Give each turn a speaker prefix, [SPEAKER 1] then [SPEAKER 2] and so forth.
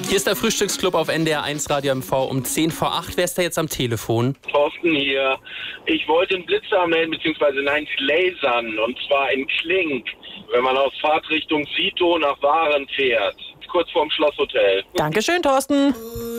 [SPEAKER 1] Hier ist der Frühstücksclub auf NDR 1 Radio MV um 10 vor 8. Wer ist da jetzt am Telefon?
[SPEAKER 2] Thorsten hier. Ich wollte einen Blitzer melden, beziehungsweise lasern, und zwar in Klink, wenn man aus Fahrtrichtung Sito nach Waren fährt. Kurz vorm Schlosshotel.
[SPEAKER 3] Dankeschön, Thorsten.